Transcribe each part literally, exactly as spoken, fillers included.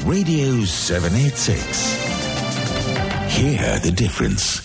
Radio seven eighty-six. Hear the difference.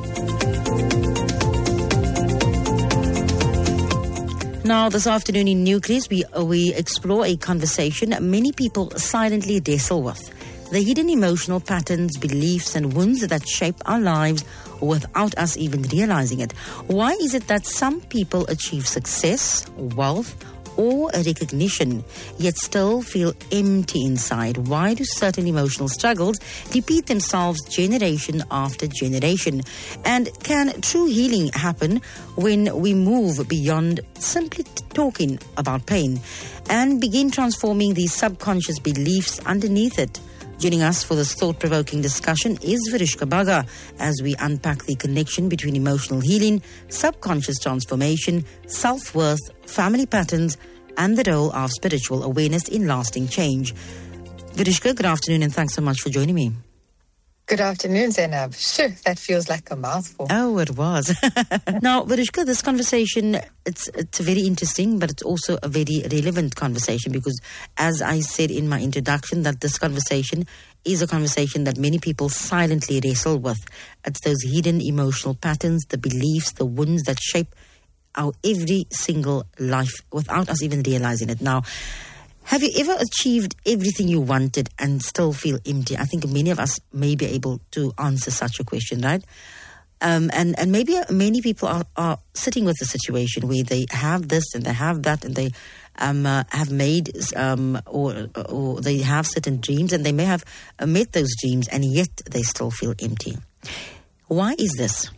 Now, this afternoon in Nucleus, we, uh, we explore a conversation many people silently wrestle with. The hidden emotional patterns, beliefs, and wounds that shape our lives without us even realizing it. Why is it that some people achieve success, wealth, or recognition, yet still feel empty inside? Why do certain emotional struggles repeat themselves generation after generation? And can true healing happen when we move beyond simply talking about pain and begin transforming these subconscious beliefs underneath it? Joining us for this thought-provoking discussion is Varishka Baga as we unpack the connection between emotional healing, subconscious transformation, self-worth, family patterns, and the role of spiritual awareness in lasting change. Varishka, good afternoon, and thanks so much for joining me. Good afternoon, Zainab. Sure, that feels like a mouthful. Oh, it was. Now, Varishka, this conversation, it's it's very interesting, but it's also a very relevant conversation because, as I said in my introduction, that this conversation is a conversation that many people silently wrestle with. It's those hidden emotional patterns, the beliefs, the wounds that shape our every single life without us even realizing it. Now, have you ever achieved everything you wanted and still feel empty? I think many of us may be able to answer such a question, right? Um, and, and maybe many people are, are sitting with a situation where they have this and they have that and they um, uh, have made um, or, or they have certain dreams and they may have met those dreams and yet they still feel empty. Why is this?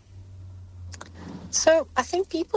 So I think people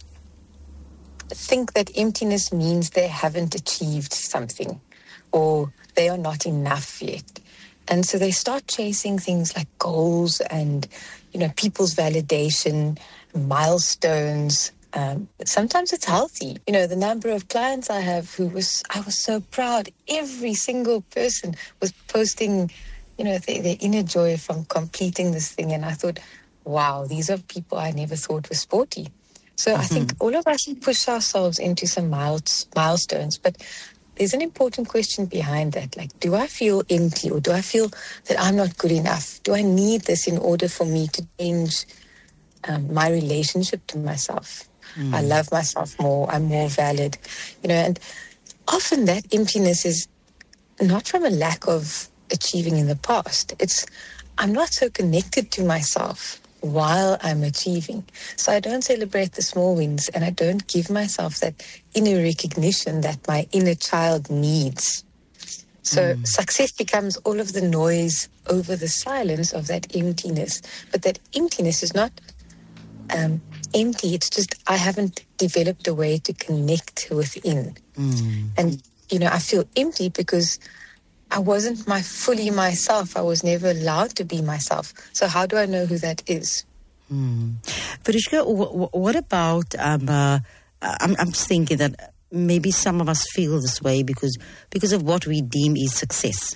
think that emptiness means they haven't achieved something or they are not enough yet. And so they start chasing things like goals and, you know, people's validation, milestones. Um, sometimes it's healthy. You know, the number of clients I have who was, I was so proud. Every single person was posting, you know, their, their inner joy from completing this thing. And I thought, wow, these are people I never thought were sporty. So mm-hmm. I think all of us push ourselves into some miles, milestones, but there's an important question behind that. Like, do I feel empty or do I feel that I'm not good enough? Do I need this in order for me to change um, my relationship to myself? Mm. I love myself more. I'm more valid. You know, and often that emptiness is not from a lack of achieving in the past. It's, I'm not so connected to myself while I'm achieving. So I don't celebrate the small wins and I don't give myself that inner recognition that my inner child needs. So mm. success becomes all of the noise over the silence of that emptiness. But that emptiness is not um, empty. It's just I haven't developed a way to connect within. Mm. And, you know, I feel empty because I wasn't my fully myself. I was never allowed to be myself. So how do I know who that is? Hmm. Varishka, w- what about, um, uh, I'm, I'm thinking that maybe some of us feel this way because because of what we deem is success.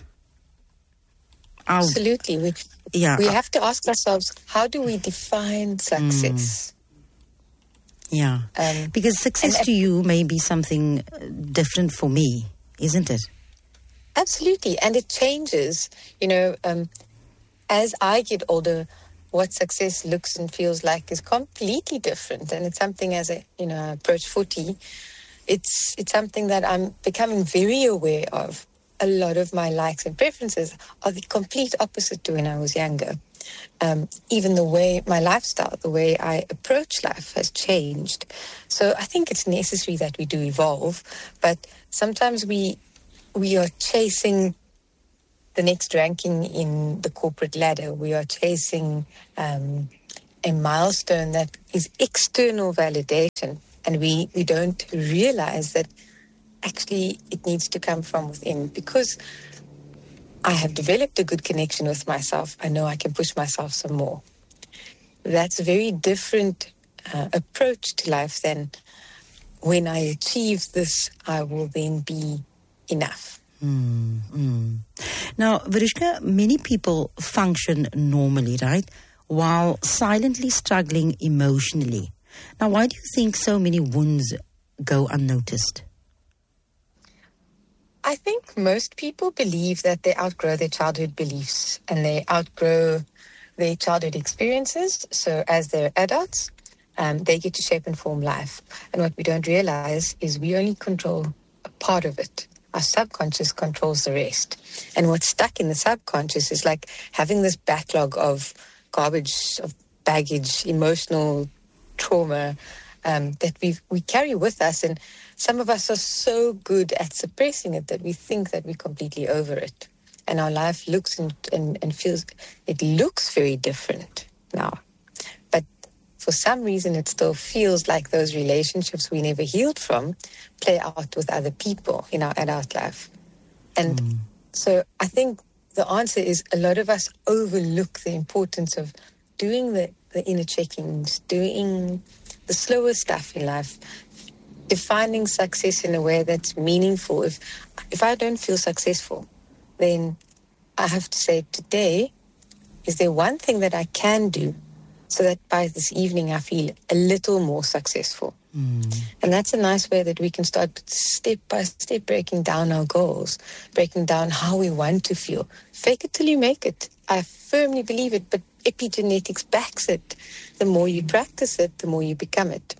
Our, Absolutely. We, yeah, we have to ask ourselves, how do we define success? Mm, yeah, um, because success and, to you may be something different for me, isn't it? Absolutely. And it changes, you know, um, as I get older, what success looks and feels like is completely different. And it's something as I, you know, I approach forty, it's, it's something that I'm becoming very aware of. A lot of my likes and preferences are the complete opposite to when I was younger. Um, even the way my lifestyle, the way I approach life has changed. So I think it's necessary that we do evolve, but sometimes we, we are chasing the next ranking in the corporate ladder. We are chasing um, a milestone that is external validation. And we, we don't realize that actually it needs to come from within. Because I have developed a good connection with myself, I know I can push myself some more. That's a very different uh, approach to life than when I achieve this, I will then be enough. Mm, mm. Now, Varishka, many people function normally, right? While silently struggling emotionally. Now, why do you think so many wounds go unnoticed? I I think most people believe that they outgrow their childhood beliefs and they outgrow their childhood experiences. So as they're adults, um, they get to shape and form life. And what we don't realize is we only control a part of it. Our subconscious controls the rest. And what's stuck in the subconscious is like having this backlog of garbage, of baggage, emotional trauma um, that we we carry with us. And some of us are so good at suppressing it that we think that we're completely over it. And our life looks and, and, and feels, it looks very different now. But for some reason, it still feels like those relationships we never healed from play out with other people in our adult life. And mm. so I think the answer is a lot of us overlook the importance of doing the, the inner checkings, doing the slower stuff in life, defining success in a way that's meaningful. If if I don't feel successful, then I have to say, today, is there one thing that I can do so that by this evening I feel a little more successful? Mm. And that's a nice way that we can start step by step breaking down our goals, breaking down how we want to feel. Fake it till you make it. I firmly believe it, but epigenetics backs it. The more you practice it, the more you become it.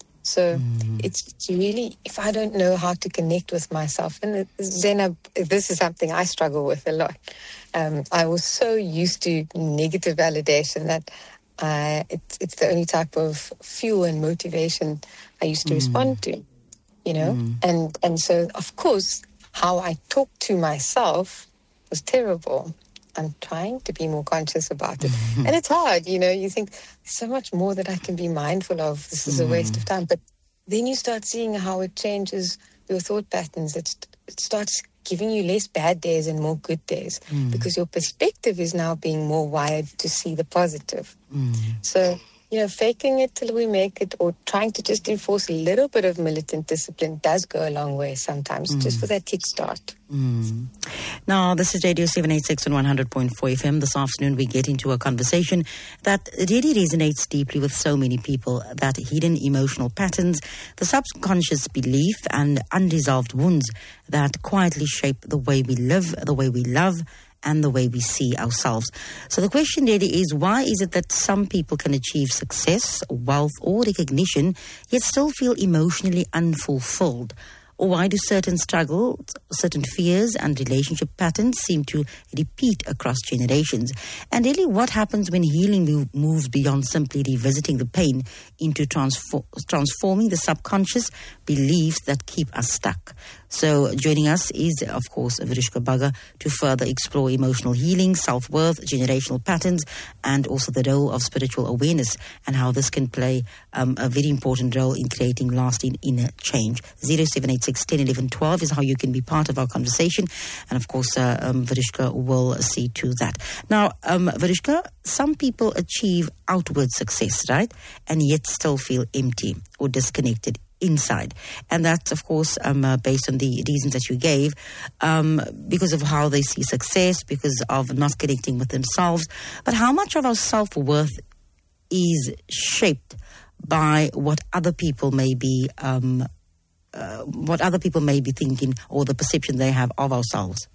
So mm. it's really, if I don't know how to connect with myself, and then I, this is something I struggle with a lot. Um, I was so used to negative validation that I, it's, it's the only type of fuel and motivation I used to mm. respond to, you know. Mm. And, and so, of course, how I talk to myself was terrible. I'm trying to be more conscious about it. And it's hard, you know, you think so much more that I can be mindful of. This is a waste of time. But then you start seeing how it changes your thought patterns. It, it starts giving you less bad days and more good days mm. because your perspective is now being more wired to see the positive. Mm. So, you know, faking it till we make it or trying to just enforce a little bit of militant discipline does go a long way sometimes, mm. just for that kickstart. Mm. Now, this is Radio seven eighty-six on one hundred point four F M. This afternoon, we get into a conversation that really resonates deeply with so many people, that hidden emotional patterns, the subconscious belief and unresolved wounds that quietly shape the way we live, the way we love, and the way we see ourselves. So the question really is, why is it that some people can achieve success, wealth, or recognition, yet still feel emotionally unfulfilled? Or why do certain struggles, certain fears and relationship patterns seem to repeat across generations? And really, what happens when healing move, moves beyond simply revisiting the pain into transfor- transforming the subconscious beliefs that keep us stuck? So joining us is, of course, Varishka Bagga to further explore emotional healing, self-worth, generational patterns, and also the role of spiritual awareness and how this can play um, a very important role in creating lasting inner change. zero seven eight six, one zero one one, one two is how you can be part of our conversation. And, of course, uh, um, Varishka will see to that. Now, um, Varishka, some people achieve outward success, right, and yet still feel empty or disconnected inside. And that's, of course, um, uh, based on the reasons that you gave, um, because of how they see success, because of not connecting with themselves. But how much of our self-worth is shaped by what other people may be, um, uh, what other people may be thinking, or the perception they have of ourselves?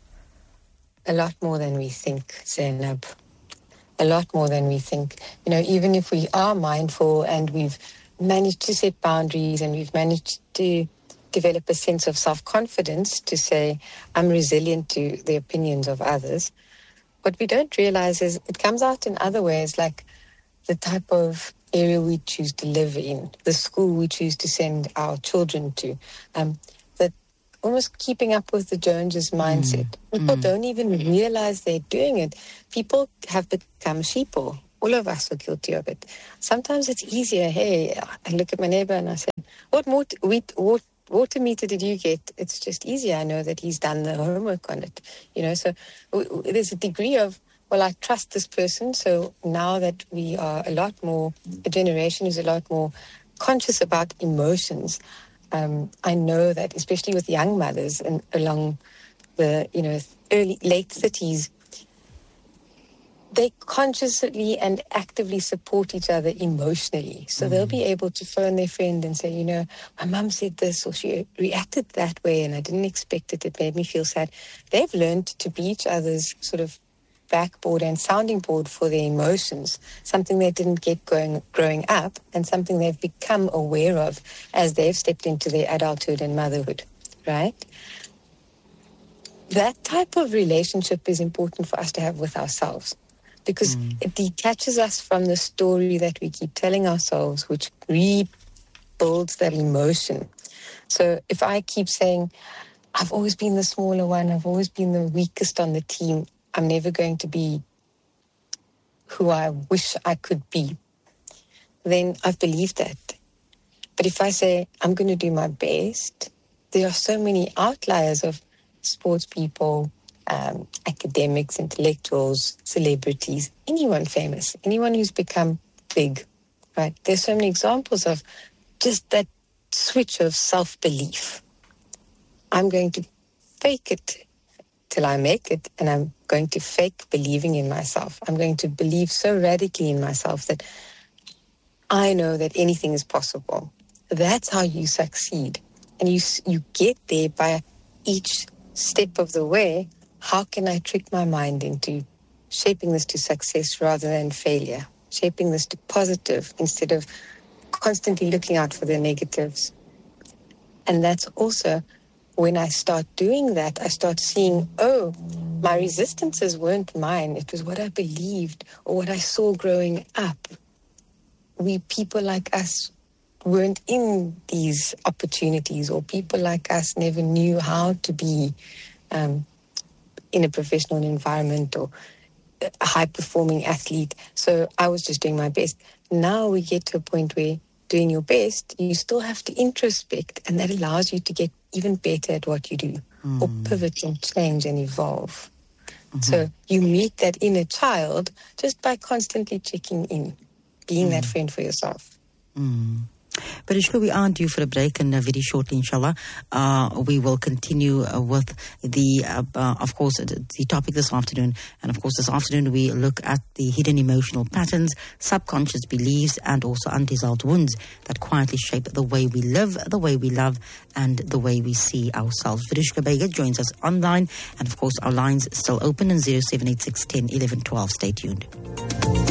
A lot more than we think, Zainab. A lot more than we think. You know, even if we are mindful and we've managed to set boundaries and we've managed to develop a sense of self-confidence to say, I'm resilient to the opinions of others, what we don't realize is it comes out in other ways, like the type of area we choose to live in, the school we choose to send our children to, um, that almost keeping up with the Joneses mindset. Mm. People mm. don't even realize they're doing it. People have become sheeple. All of us are guilty of it. Sometimes it's easier. Hey, I look at my neighbor and I say, what, more t- wheat, what water meter did you get? It's just easier. I know that he's done the homework on it. You know, so w- w- there's a degree of, well, I trust this person. So now that we are a lot more, a generation is a lot more conscious about emotions, um, I know that especially with young mothers and along the, you know, early, late thirties, they consciously and actively support each other emotionally. So mm. they'll be able to phone their friend and say, you know, my mum said this, or she reacted that way and I didn't expect it. It made me feel sad. They've learned to be each other's sort of backboard and sounding board for their emotions, something they didn't get going, growing up, and something they've become aware of as they've stepped into their adulthood and motherhood, right? That type of relationship is important for us to have with ourselves, because mm. it detaches us from the story that we keep telling ourselves, which rebuilds that emotion. So if I keep saying, I've always been the smaller one, I've always been the weakest on the team, I'm never going to be who I wish I could be, then I've believed that. But if I say, I'm going to do my best, there are so many outliers of sports people, um, academics, intellectuals, celebrities, anyone famous, anyone who's become big, right? There's so many examples of just that switch of self-belief. I'm going to fake it till I make it, and I'm going to fake believing in myself. I'm going to believe so radically in myself that I know that anything is possible. That's how you succeed. And you you get there by each step of the way. How can I trick my mind into shaping this to success rather than failure? Shaping this to positive instead of constantly looking out for the negatives. And that's also when I start doing that, I start seeing, oh, my resistances weren't mine. It was what I believed or what I saw growing up. We, people like us, weren't in these opportunities, or people like us never knew how to be um, in a professional environment or a high-performing athlete. So I was just doing my best. Now we get to a point where doing your best, you still have to introspect, and that allows you to get even better at what you do, mm. or pivot and change and evolve. Mm-hmm. So you meet that inner child just by constantly checking in, being mm. that friend for yourself. Mm. But Ishka, we are due for a break, and uh, very shortly, inshallah, uh, we will continue uh, with the, uh, uh, of course, the, the topic this afternoon. And of course, this afternoon we look at the hidden emotional patterns, subconscious beliefs, and also unresolved wounds that quietly shape the way we live, the way we love, and the way we see ourselves. Farishka Bega joins us online, and of course, our lines still open in zero seven eight six, one zero, one one, one two. Stay tuned.